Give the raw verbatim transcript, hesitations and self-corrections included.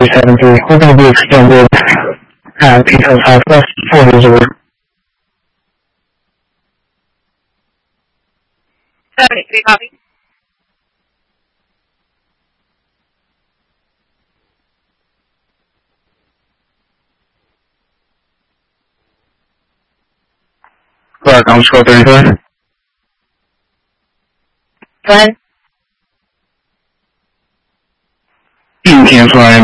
seven three. Hoping to be extended uh, because I've left four reserve. seventy-three, copy. Clark, I'm score thirty-five. Go ahead. You can cancel. I am